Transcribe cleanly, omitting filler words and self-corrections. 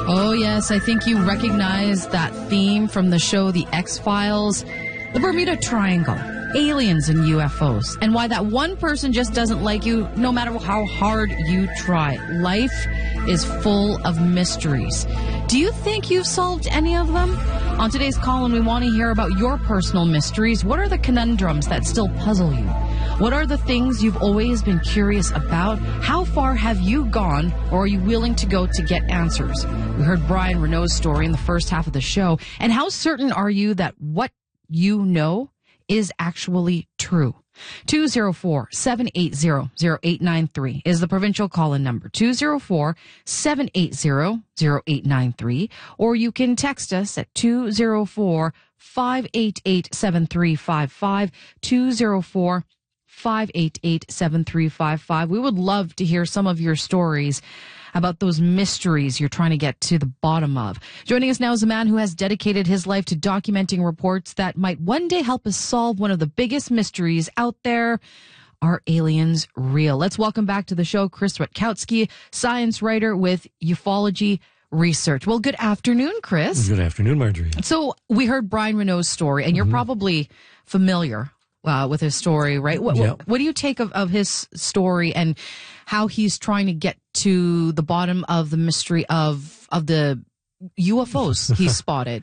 Oh, yes. I think you recognize that theme from the show The X-Files. The Bermuda Triangle, aliens and UFOs, and why that one person just doesn't like you no matter how hard you try. Life is full of mysteries. Do you think you've solved any of them? On today's call-in, we want to hear about your personal mysteries. What are the conundrums that still puzzle you? What are the things you've always been curious about? How far have you gone, or are you willing to go to get answers? We heard Brian Renault's story in the first half of the show. And how certain are you that what you know is actually true? 204-780-0893 is the provincial call-in number. 204-780-0893. Or you can text us at 204-588-7355. 204-588-7355. We would love to hear some of your stories about those mysteries you're trying to get to the bottom of. Joining us now is a man who has dedicated his life to documenting reports that might one day help us solve one of the biggest mysteries out there. Are aliens real? Let's welcome back to the show Chris Rutkowski, science writer with Ufology Research. Well, good afternoon, Chris. Good afternoon, Marjorie. So we heard Brian Renault's story, and you're probably familiar with his story, right? What do you take of his story and how he's trying to get to the bottom of the mystery of the UFOs he spotted?